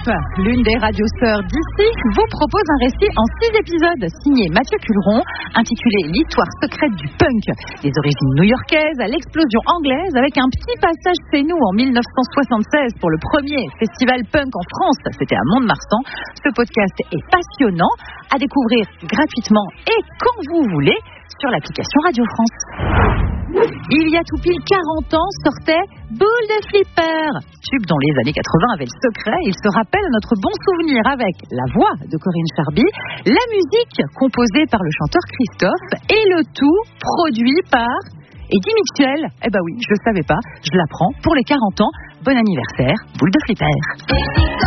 l'une des radiosœurs d'ici, vous propose un récit en 6 épisodes signé Mathieu Culeron, intitulé L'histoire secrète du punk. Des origines new-yorkaises à l'explosion anglaise, avec un petit passage chez nous en 1976 pour le premier festival punk en France. C'était à Mont-de-Marsan. Ce podcast est passionnant, à découvrir gratuitement et quand vous voulez sur l'application Radio France. Il y a tout pile 40 ans sortait Boule de Flipper, tube dont les années 80 avaient le secret. Il se rappelle notre bon souvenir avec la voix de Corinne Charby, la musique composée par le chanteur Christophe et le tout produit par Eddie Mitchell. Eh ben oui, je le savais pas, je l'apprends pour les 40 ans. Bon anniversaire, Boule de Flipper.